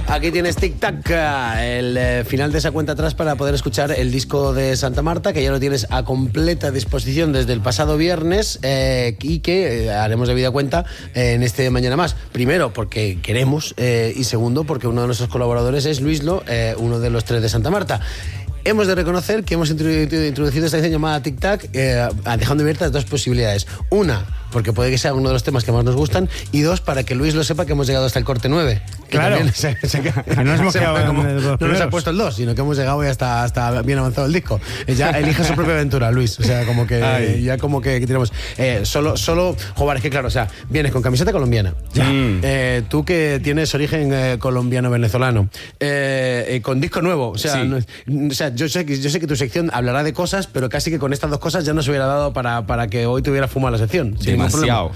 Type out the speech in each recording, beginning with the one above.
Aquí tienes Tic Tac, el final de esa cuenta atrás para poder escuchar el disco de Santa Marta, que ya lo tienes a completa disposición desde el pasado viernes y que haremos de vida cuenta en este Mañana Más. Primero, porque queremos y segundo, porque uno de nuestros colaboradores es Luislo, uno de los 3 de Santa Marta. Hemos de reconocer que hemos introducido esta edición llamada Tic Tac dejando abiertas 2 posibilidades. Una, porque puede que sea uno de los temas que más nos gustan, y 2, para que Luis lo sepa que hemos llegado hasta el corte 9. Claro. No nos ha puesto el 2, sino que hemos llegado ya hasta bien avanzado el disco. Ya elige su propia aventura, Luis. O sea, como que ya como que tenemos solo joder, es que claro, o sea, vienes con camiseta colombiana. Tú que tienes origen colombiano-venezolano, con disco nuevo, o sea, sí. Yo sé que tu sección hablará de cosas, pero casi que con estas 2 cosas ya no se hubiera dado para que hoy te hubiera fumado la sección. Demasiado.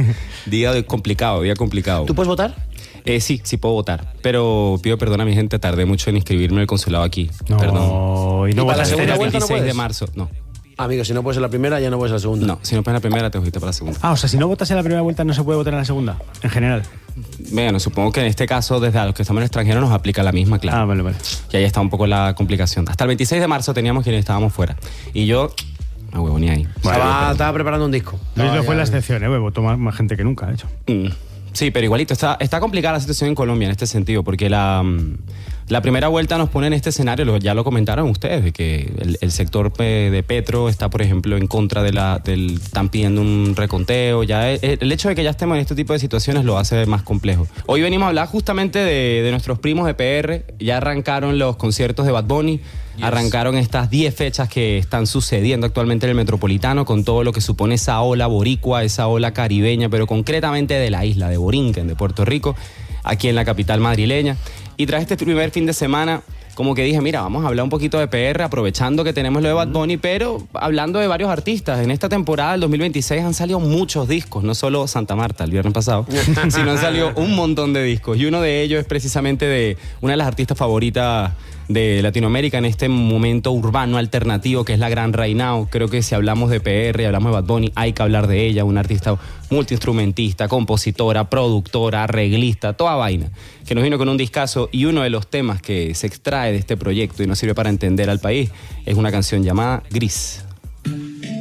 Día complicado. ¿Tú puedes votar? Sí puedo votar, pero pido perdón a mi gente, tardé mucho en inscribirme en el consulado aquí. Perdón. ¿Y no para la segunda el vuelta 26 no de marzo, no. Amigo, si no puedes en la primera, ya no puedes en la segunda. No, si no puedes en la primera, te fuiste para la segunda. O sea, si no votas en la primera vuelta, no se puede votar en la segunda, en general. Bueno, supongo que en este caso, desde a los que estamos en el extranjero, nos aplica la misma, claro. Vale. Y ahí está un poco la complicación. Hasta el 26 de marzo teníamos quienes estábamos fuera. Y yo, me huevoné ahí. Estaba preparando un disco. Luis no fue la excepción, votó más gente que nunca, de hecho. Sí, pero igualito, está complicada la situación en Colombia en este sentido, porque la primera vuelta nos pone en este escenario, ya lo comentaron ustedes, de que el sector de Petro está, por ejemplo, en contra están pidiendo un reconteo. Ya el hecho de que ya estemos en este tipo de situaciones lo hace más complejo. Hoy venimos a hablar justamente de nuestros primos de PR. Ya arrancaron los conciertos de Bad Bunny. Yes. Arrancaron estas 10 fechas que están sucediendo actualmente en el Metropolitano, con todo lo que supone esa ola boricua, esa ola caribeña, pero concretamente de la isla de Borinquen, de Puerto Rico, aquí en la capital madrileña. Y tras este primer fin de semana, como que dije, mira, vamos a hablar un poquito de PR, aprovechando que tenemos lo de Bad Bunny, pero hablando de varios artistas. En esta temporada del 2026 han salido muchos discos, no solo Santa Marta el viernes pasado, sino han salido un montón de discos. Y uno de ellos es precisamente de una de las artistas favoritas de Latinoamérica en este momento urbano alternativo, que es la Gran Reinao. Creo que si hablamos de PR y hablamos de Bad Bunny, hay que hablar de ella, una artista multiinstrumentista, compositora, productora, arreglista, toda vaina, que nos vino con un discazo. Y uno de los temas que se extrae de este proyecto y nos sirve para entender al país es una canción llamada Gris.